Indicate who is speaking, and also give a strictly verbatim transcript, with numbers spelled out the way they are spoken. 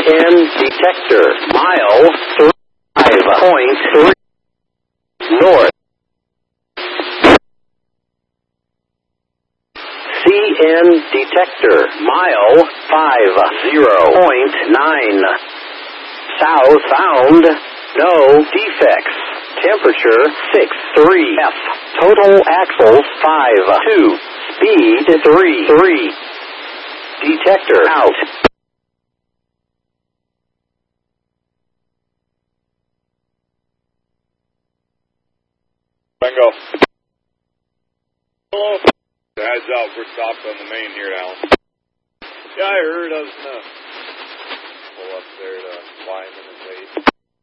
Speaker 1: N detector, mile five point three north. C N detector, mile five zero point nine. South found, no defects. Temperature six three F. Total axles five two. Speed three three. Detector out.
Speaker 2: Bingo. Hello. Heads up, we're stopped on the main here, Alan. Yeah, I heard. I was gonna pull up there to Wyman and wait.